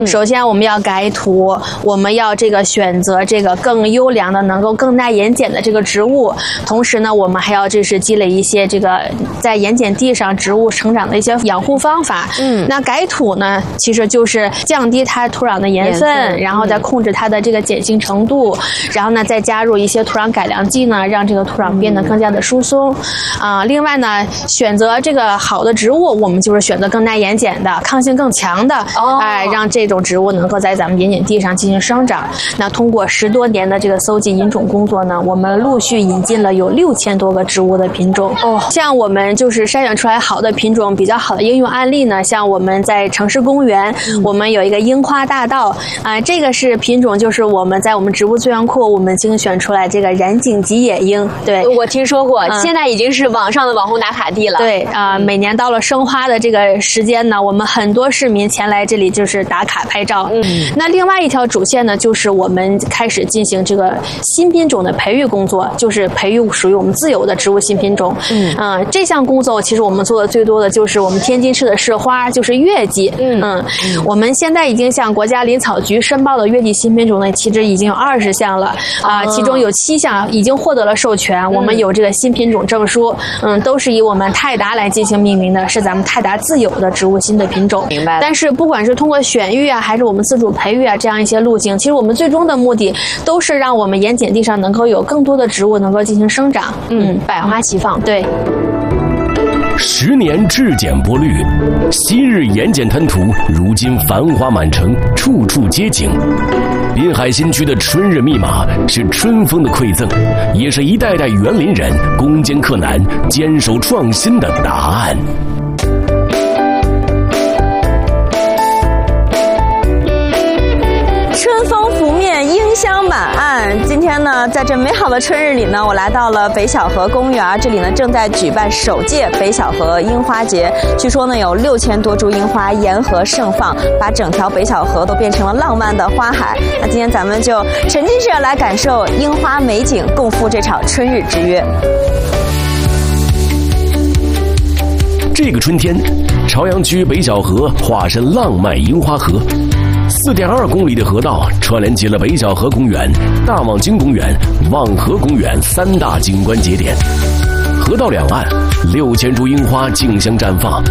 首先我们要改土，我们要这个选择这个更优良的、能够更耐盐碱的这个植物。同时呢，我们还要就是积累一些这个在盐碱地上植物成长的一些养护方法。那改土呢，其实就是降低它土壤的盐分，然后再控制它的这个碱性程度，然后呢再加入一些土壤改良剂呢，让这个土壤变得更加的疏松。另外呢，选择这个好的植物，我们就是选择更耐盐碱的、抗性更强的，让这种植物能够在咱们盐碱地上进行生长。那通过10多年的这个搜集引种工作呢，我们陆续引进了有6000多个植物的品种。像我们就是筛选出来好的品种，比较好的应用案例呢，像我们在城市公园，我们有一个樱花大道这个是品种，就是我们在我们植物资源库我们精选出来这个染井吉野樱。对， 我听说过，现在已经是网上的网红打卡地了。 对每年到了生花的这个时间呢，我们很多市民前来这里就是打卡拍照。那另外一条主线呢，就是我们开始进行这个新品种的培育工作，就是培育属于我们自有的植物新品种。这项工作其实我们做的最多的就是我们天津市的市花，就是月季。我们现在已经向国家林草局申报的月季新品种呢，其实已经有20项了其中有7项已经获得了授权，我们有这个新品种证书。都是以我们泰达来进行命名的，是咱们泰达自有的植物新的品种。 明白。 但是不管是通过选育还是我们自主培育这样一些路径，其实我们最终的目的都是让我们盐碱地上能够有更多的植物能够进行生长。 百花齐放。 对。 10年质检播绿，昔日盐碱滩涂，如今繁花满城，处处皆景。滨海新区的春日密码是春风的馈赠，也是一代代园林人攻坚克难、坚守创新的答案。 春风拂面，樱香满岸。今天呢，在这美好的春日里呢，我来到了北小河公园，这里呢正在举办首届北小河樱花节。据说呢，有6000多株樱花沿河盛放，把整条北小河都变成了浪漫的花海。那今天咱们就沉浸式来感受樱花美景，共赴这场春日之约。 这个春天，朝阳区北小河化身浪漫樱花河。4.2公里的河道串联起了北小河公园、大望京公园、望河公园3大景观节点。河道两岸，6000株樱花竞相绽放。